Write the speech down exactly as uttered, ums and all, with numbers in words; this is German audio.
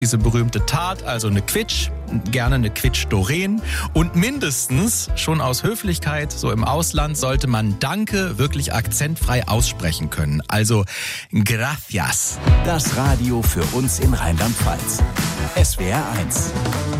diese berühmte Tat, also eine Quitsch, gerne eine Quitsch-Doreen. Und mindestens, schon aus Höflichkeit, so im Ausland, sollte man Danke wirklich akzentfrei aussprechen können. Also gracias. Das Radio für uns in Rheinland-Pfalz. S W R eins.